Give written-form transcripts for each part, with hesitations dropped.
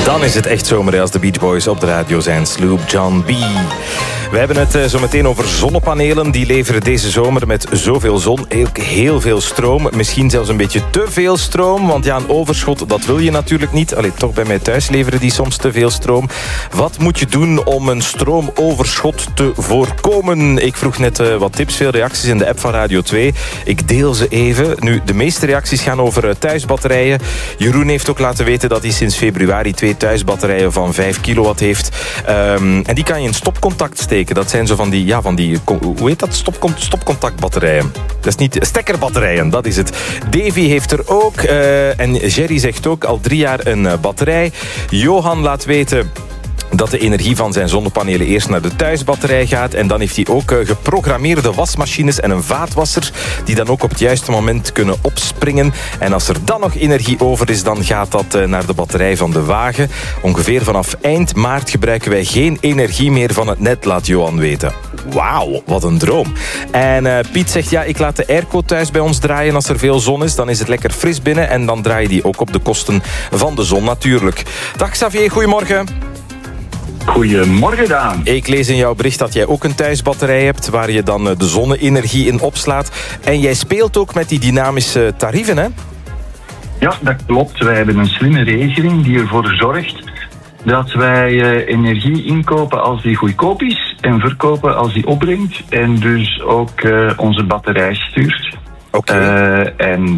Dan is het echt zomer als de Beach Boys op de radio zijn. Sloop John B. We hebben het zo meteen over zonnepanelen. Die leveren deze zomer met zoveel zon ook heel veel stroom. Misschien zelfs een beetje te veel stroom. Want ja, een overschot, dat wil je natuurlijk niet. Allee, toch bij mij thuis leveren die soms te veel stroom. Wat moet je doen om een stroomoverschot te voorkomen? Ik vroeg net wat tips, veel reacties in de app van Radio 2. Ik deel ze even. Nu, de meeste reacties gaan over thuisbatterijen. Jeroen heeft ook laten weten dat hij sinds februari 2 thuisbatterijen van 5 kilowatt heeft. En die kan je in stopcontact steken. Dat zijn zo van die hoe heet dat? Stopcontactbatterijen. Dat is niet stekkerbatterijen, dat is het. Davy heeft er ook. En Jerry zegt ook al 3 jaar een batterij. Johan laat weten dat de energie van zijn zonnepanelen eerst naar de thuisbatterij gaat. En dan heeft hij ook geprogrammeerde wasmachines en een vaatwasser die dan ook op het juiste moment kunnen opspringen. En als er dan nog energie over is, dan gaat dat naar de batterij van de wagen. Ongeveer vanaf eind maart gebruiken wij geen energie meer van het net, laat Johan weten. Wauw, wat een droom. En Piet zegt, ja, ik laat de airco thuis bij ons draaien als er veel zon is. Dan is het lekker fris binnen en dan draai je die ook op de kosten van de zon natuurlijk. Dag Xavier, goedemorgen. Goedemorgen, Daan. Ik lees in jouw bericht dat jij ook een thuisbatterij hebt waar je dan de zonne-energie in opslaat. En jij speelt ook met die dynamische tarieven, hè? Ja, dat klopt. Wij hebben een slimme regeling die ervoor zorgt dat wij energie inkopen als die goedkoop is en verkopen als die opbrengt. En dus ook onze batterij stuurt. Okay.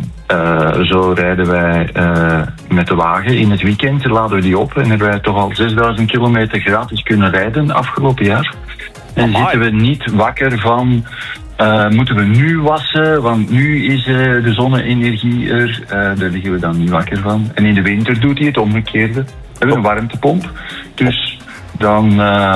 Zo rijden wij met de wagen. In het weekend laden we die op en hebben wij toch al 6000 kilometer gratis kunnen rijden afgelopen jaar. En zitten we niet wakker van, moeten we nu wassen, want nu is de zonne-energie er. Daar liggen we dan niet wakker van. En in de winter doet hij het omgekeerde. We hebben een warmtepomp, dus dan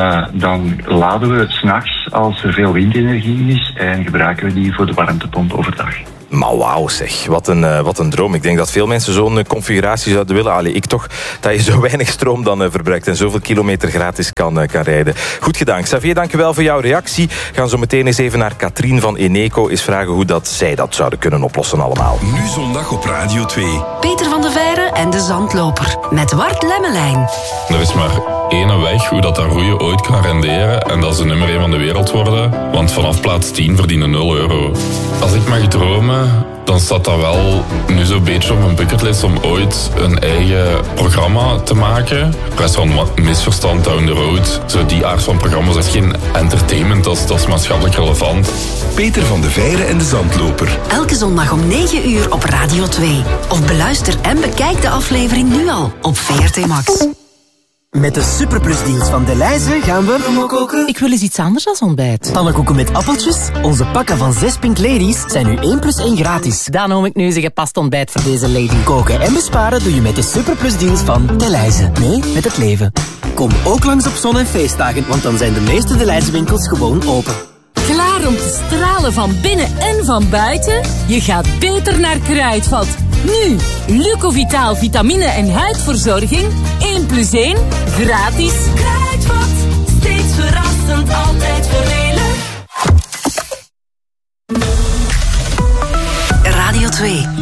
laden we 's nachts als er veel windenergie is en gebruiken we die voor de warmtepomp overdag. Maar wauw zeg, wat een droom. Ik denk dat veel mensen zo'n configuratie zouden willen. Allee, ik toch, dat je zo weinig stroom dan verbruikt en zoveel kilometer gratis kan rijden. Goed gedaan. Xavier, dankjewel voor jouw reactie. Gaan zo meteen eens even naar Katrien van Eneco eens vragen hoe dat zij dat zouden kunnen oplossen allemaal. Nu zondag op Radio 2. Peter van de Veire en de Zandloper met Wart Lemmelijn. Er is maar één weg hoe dat roeien ooit kan renderen en dat is de nummer 1 van de wereld worden. Want vanaf plaats 10 verdienen €0. Als ik mag dromen, dan staat dat wel nu zo'n beetje op mijn bucketlist om ooit een eigen programma te maken. Rest van misverstand down the road. Zo die aard van programma's is geen entertainment, dat is maatschappelijk relevant. Peter van de Veire en de Zandloper. Elke zondag om 9 uur op Radio 2. Of beluister en bekijk de aflevering nu al op VRT Max. Met de superplusdeals van Delhaize gaan we koken. Ik wil eens iets anders dan ontbijt. Pannenkoeken met appeltjes. Onze pakken van 6 Pink Ladies zijn nu 1 + 1 gratis. Dan noem ik nu eens een gepast ontbijt voor deze lady. Koken en besparen doe je met de superplusdeals van Delhaize. Mee met het leven. Kom ook langs op zon- en feestdagen, want dan zijn de meeste Delhaize winkels gewoon open. Klaar om te stralen van binnen en van buiten? Je gaat beter naar Kruidvat. Nu, Lucovitaal vitamine en huidverzorging. 1 + 1, gratis. Kruidvat, steeds verrassend, altijd voordelig. Radio 2.